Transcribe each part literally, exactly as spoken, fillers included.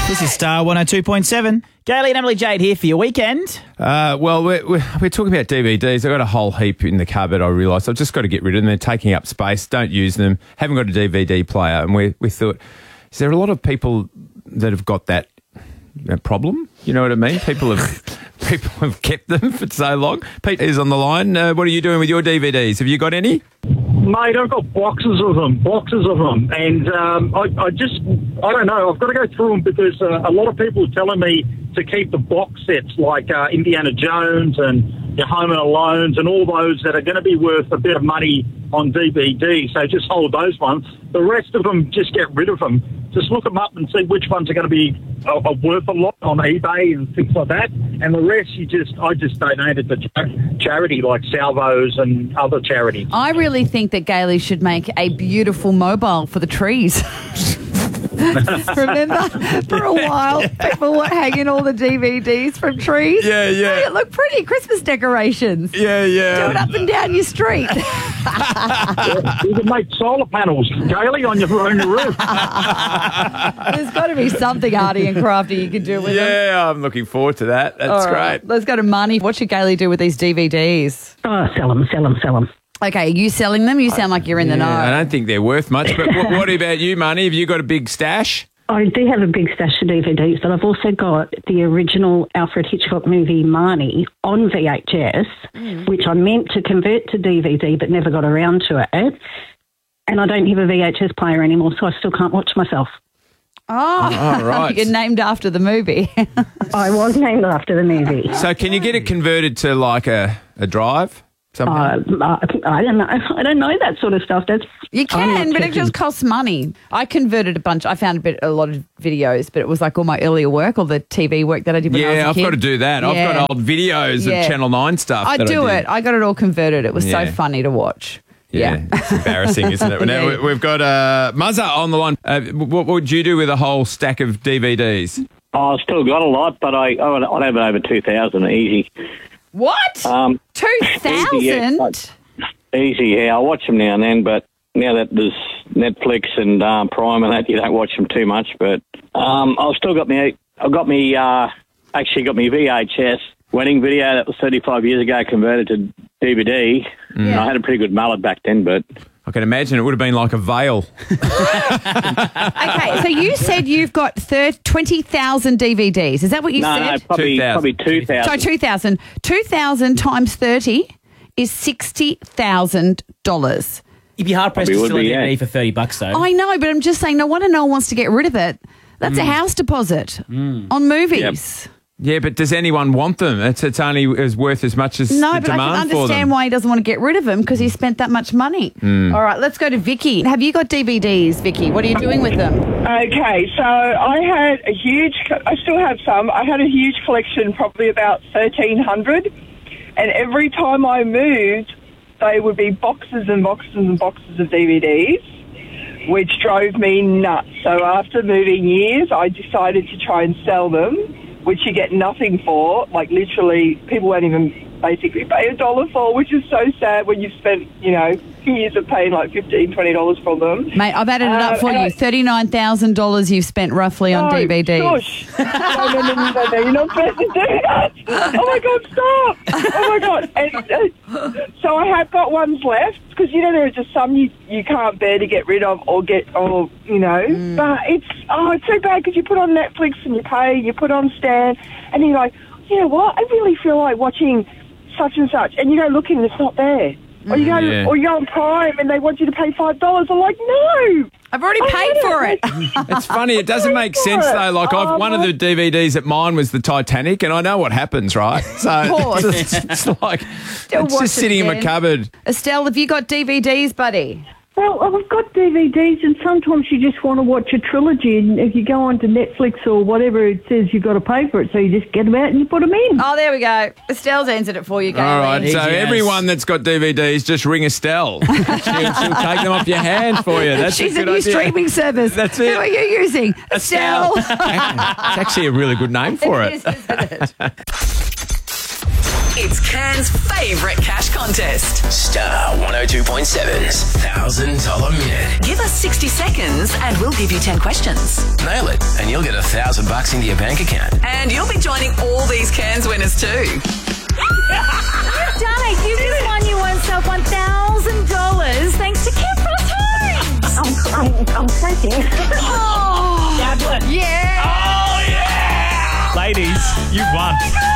This is Star one oh two point seven. Gailey and Emily Jade here for your weekend. Uh, well, we're, we're, we're talking about D V Ds. I've got a whole heap in the cupboard, I realised. I've just got to get rid of them. They're taking up space. Don't use them. Haven't got a D V D player. And we, we thought, is there a lot of people that have got that uh, problem? You know what I mean? People have people have kept them for so long. Pete is on the line. Uh, what are you doing with your D V Ds? Have you got any? Mate, I've got boxes of them, boxes of them, and um, I, I just, I don't know, I've got to go through them because uh, a lot of people are telling me to keep the box sets like uh, Indiana Jones and your Home Alones and all those that are going to be worth a bit of money on D V D, so just hold those ones. The rest of them, just get rid of them. Just look them up and see which ones are going to be uh, uh, worth a lot on eBay and things like that. And the rest, you just, I just donated to ch- charity like Salvos and other charities. I really think that Gailey should make a beautiful mobile for the trees. Remember, for a while, people were hanging all the D V Ds from trees. Yeah, yeah. Make it look pretty. Christmas decorations. Yeah, yeah. Do it up and down your street. Yeah, you can make solar panels, Gailey, on your, on your roof. There's got to be something arty and crafty you can do with them. Yeah, I'm looking forward to that. That's All right, great. let's go to Marnie. What should Gailey do with these D V Ds? Oh, sell them, sell them, sell them. Okay, are you selling them? You sound like you're in the know. Yeah, I don't think they're worth much. But what, what about you, Marnie? Have you got a big stash? I do have a big stash of D V Ds, but I've also got the original Alfred Hitchcock movie Marnie on V H S, mm. which I meant to convert to D V D but never got around to it. And I don't have a V H S player anymore, so I still can't watch myself. Oh, oh right. You're named after the movie. I was named after the movie. So can you get it converted to like a, a drive? Uh, I don't know. I don't know that sort of stuff. That's you can, but it just costs money. I converted a bunch. I found a bit, a lot of videos, but it was like all my earlier work, all the T V work that I did when yeah, I was a I've kid. got to do that. Yeah. I've got old videos yeah. of Channel nine stuff. I that do I did. it. I got it all converted. It was Yeah. so funny to watch. Yeah, Yeah. it's embarrassing, isn't it? Now Yeah. we've got uh, Muzza on the line. Uh, what, what would you do with a whole stack of D V Ds? Oh, I've still got a lot, but I, I'd have it over two thousand easy. What? Um, two thousand? Easy, yeah. I watch them now and then, but now that there's Netflix and um, Prime and that, you don't watch them too much. But um, I've still got me. I've got me. Uh, actually, got me V H S wedding video that was thirty-five years ago converted to D V D. Yeah. I had a pretty good mullet back then, but I can imagine it would have been like a veil. Okay, so you said you've got twenty thousand D V Ds. Is that what you no, said? no, probably two thousand. probably two thousand. Sorry, two thousand. two thousand times thirty is sixty thousand dollars. You'd be hard-pressed to Probably steal a would be, D V D yeah. for thirty bucks, though. I know, but I'm just saying, no wonder no one wants to get rid of it. That's Mm. a house deposit on movies. Yeah, but does anyone want them? It's it's only as worth as much as No, the but I demand can for them. understand why he doesn't want to get rid of them because he spent that much money. All right, let's go to Vicky. Have you got D V Ds, Vicky? What are you doing with them? Okay, so I had a huge, I still have some, I had a huge collection, probably about thirteen hundred, and every time I moved, they would be boxes and boxes and boxes of D V Ds, which drove me nuts. So after moving years, I decided to try and sell them, which you get nothing for. Like literally, people won't even basically pay a dollar for, which is so sad when you've spent, you know, years of paying like fifteen dollars, twenty dollars for them. Mate, I've added it up Um, for and you. I- thirty-nine thousand dollars you've spent roughly on No, D V Ds. Shush. No, no, no, no, no, no, you're not supposed to do that. Oh, my God, stop. Oh, my God. And, uh, so I have got ones left because, you know, there are just some you, you can't bear to get rid of or get, or, you know. Mm. But it's, oh, it's so bad because you put on Netflix and you pay, you put on Stan, and you're like, you know what, I really feel like watching such and such. And you go looking and it's not there. Or you go, Yeah. or you go on Prime and they want you to pay five dollars. I'm like, no. I've already I paid hate for it. it. It's funny. It doesn't make sense though. Like I've, Oh, one of the D V Ds at mine was the Titanic, and I know what happens, right? So Of course. it's, it's like Still it's watch just it sitting in my then. cupboard. Estelle, have you got D V Ds, buddy? Well, I've got D V Ds, and sometimes you just want to watch a trilogy, and if you go onto Netflix or whatever, it says you've got to pay for it, so you just get them out and you put them in. Oh, there we go. Estelle's answered it for you, Gailey. All right. Easy So as. everyone that's got D V Ds, just ring Estelle. she'll, she'll take them off your hand for you. That's She's a a good new idea. streaming service. That's Who it. are you using? Estelle. It's actually a really good name for it. It is, isn't it? It's Cairns' favourite cash contest. Star one oh two point seven's one thousand dollars Minute. Give us sixty seconds and we'll give you ten questions. Nail it, and you'll get a thousand bucks into your bank account. And you'll be joining all these Cairns winners too. You've done it. You just won your oneself one thousand dollars thanks to Kim Frost Homes. I'm, I'm, I'm shaking. Oh, yeah. Oh, yeah! Ladies, you won.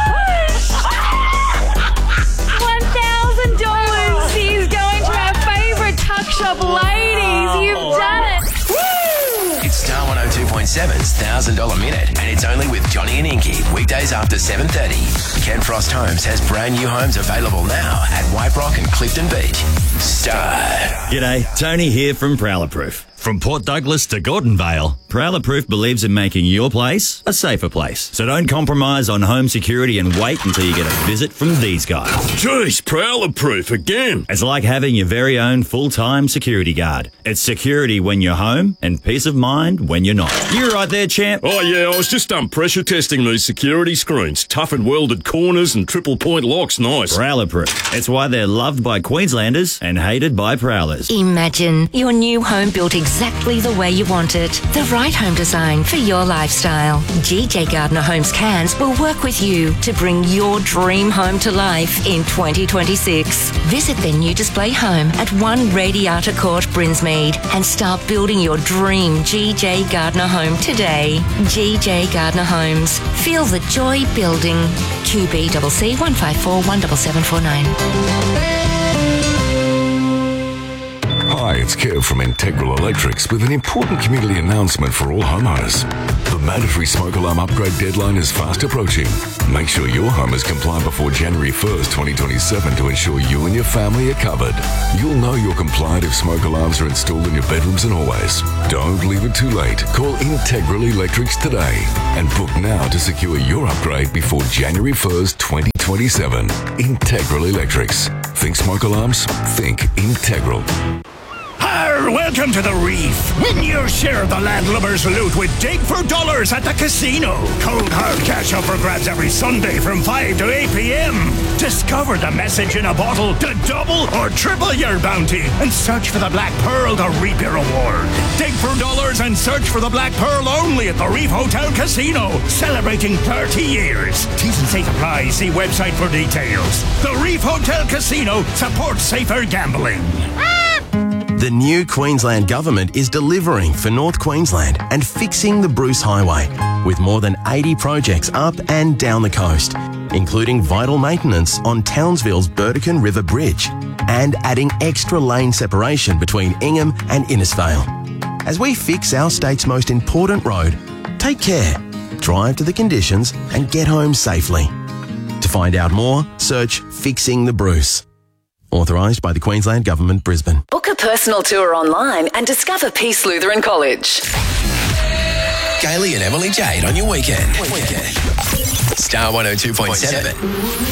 one thousand dollars is going to our favourite tuck shop ladies. You've done it. Woo! It's Star one oh two point seven's one thousand dollars Minute, and it's only with Johnny and Inky, weekdays after seven thirty. Ken Frost Homes has brand new homes available now at White Rock and Clifton Beach. Star. G'day, Tony here from Prowler Proof. From Port Douglas to Gordon Vale, Prowler Proof believes in making your place a safer place. So don't compromise on home security and wait until you get a visit from these guys. Jeez, Prowler Proof again. It's like having your very own full-time security guard. It's security when you're home and peace of mind when you're not. You right there, champ? Oh yeah, I was just um, pressure testing these security screens. Tough and welded corners and triple point locks, nice. Prowler Proof. It's why they're loved by Queenslanders and hated by Prowlers. Imagine your new home built exactly the way you want it. The right home design for your lifestyle. G J Gardner Homes Cairns will work with you to bring your dream home to life in twenty twenty-six. Visit their new display home at one Radiata Court, Brinsmead, and start building your dream G J Gardner home today. G J Gardner Homes. Feel the joy building. Q B C C one five four one seven seven four nine. Hi, it's Kev from Integral Electrics with an important community announcement for all homeowners. The mandatory smoke alarm upgrade deadline is fast approaching. Make sure your home is compliant before January first, twenty twenty-seven to ensure you and your family are covered. You'll know you're compliant if smoke alarms are installed in your bedrooms and hallways. Don't leave it too late. Call Integral Electrics today and book now to secure your upgrade before January first, twenty twenty-seven. Integral Electrics. Think smoke alarms? Think Integral. Arr, welcome to the Reef. Win your share of the landlubbers loot with Dig for Dollars at the casino. Cold hard cash up for grabs every Sunday from five to eight p.m. Discover the message in a bottle to double or triple your bounty and search for the Black Pearl to reap your reward. Dig for Dollars and search for the Black Pearl only at the Reef Hotel Casino, celebrating thirty years. T's and C's apply. See website for details. The Reef Hotel Casino supports safer gambling. The new Queensland Government is delivering for North Queensland and fixing the Bruce Highway with more than eighty projects up and down the coast, including vital maintenance on Townsville's Burdekin River Bridge and adding extra lane separation between Ingham and Innisfail. As we fix our state's most important road, take care, drive to the conditions and get home safely. To find out more, search Fixing the Bruce. Authorised by the Queensland Government, Brisbane. Book a personal tour online and discover Peace Lutheran College. Kaylee and Emily Jade on your weekend. weekend. Star one oh two point seven.